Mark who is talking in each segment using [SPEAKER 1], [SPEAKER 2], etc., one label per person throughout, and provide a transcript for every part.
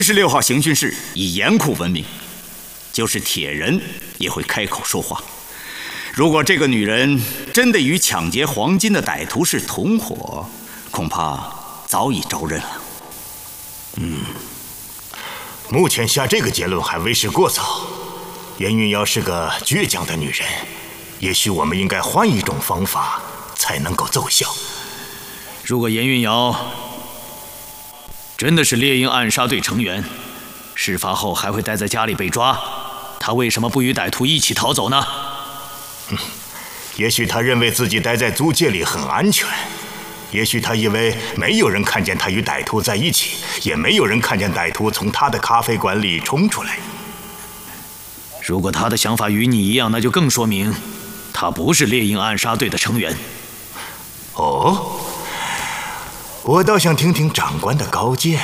[SPEAKER 1] 76号刑讯室以严酷闻名，就是铁人也会开口说话。如果这个女人真的与抢劫黄金的歹徒是同伙，恐怕早已招认了。
[SPEAKER 2] 目前下这个结论还为时过早。严云瑶是个倔强的女人，也许我们应该换一种方法才能够奏效。
[SPEAKER 3] 如果严云瑶真的是猎鹰暗杀队成员，事发后还会待在家里被抓，他为什么不与歹徒一起逃走呢？
[SPEAKER 2] 也许他认为自己待在租界里很安全，也许他以为没有人看见他与歹徒在一起，也没有人看见歹徒从他的咖啡馆里冲出来。
[SPEAKER 3] 如果他的想法与你一样，那就更说明他不是猎鹰暗杀队的成员。
[SPEAKER 2] 哦，我倒想听听长官的高见。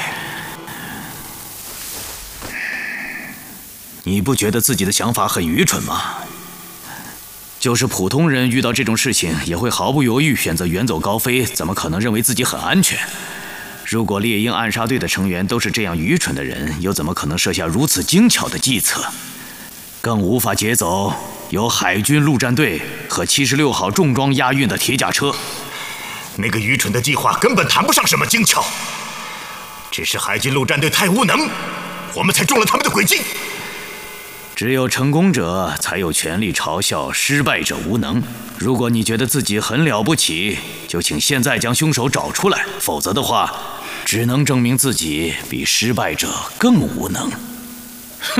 [SPEAKER 3] 你不觉得自己的想法很愚蠢吗？就是普通人遇到这种事情也会毫不犹豫选择远走高飞，怎么可能认为自己很安全？如果猎鹰暗杀队的成员都是这样愚蠢的人，又怎么可能设下如此精巧的计策？更无法劫走由海军陆战队和76号重装押运的铁甲车。
[SPEAKER 2] 那个愚蠢的计划根本谈不上什么精巧，只是海军陆战队太无能，我们才中了他们的诡计。
[SPEAKER 3] 只有成功者才有权利嘲笑失败者无能。如果你觉得自己很了不起，就请现在将凶手找出来，否则的话，只能证明自己比失败者更无能。哼！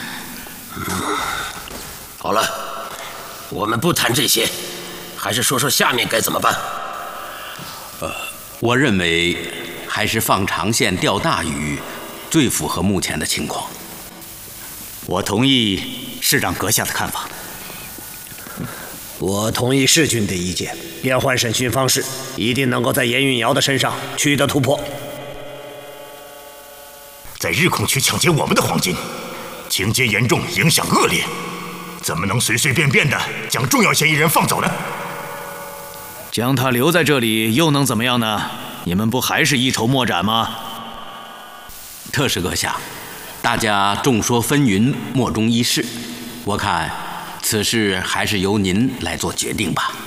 [SPEAKER 4] 好了，我们不谈这些，还是说说下面该怎么办。
[SPEAKER 5] 我认为还是放长线钓大鱼最符合目前的情况。
[SPEAKER 1] 我同意市长阁下的看法。
[SPEAKER 6] 我同意世军的意见，变换审讯方式，一定能够在严运瑶的身上取得突破。
[SPEAKER 2] 在日空区抢劫我们的黄金，情节严重，影响恶劣，怎么能随随便便的将重要嫌疑人放走呢？
[SPEAKER 3] 将他留在这里又能怎么样呢？你们不还是一筹莫展吗？
[SPEAKER 5] 特使阁下，大家众说纷纭，莫衷一是，我看此事还是由您来做决定吧。